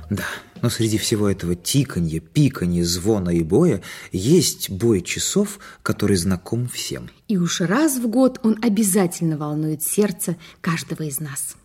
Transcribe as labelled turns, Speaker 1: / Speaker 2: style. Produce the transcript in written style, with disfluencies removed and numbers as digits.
Speaker 1: Да, но среди всего этого тиканья, пиканья, звона и боя есть бой часов, который знаком всем.
Speaker 2: И уж раз в год он обязательно волнует сердце каждого из нас.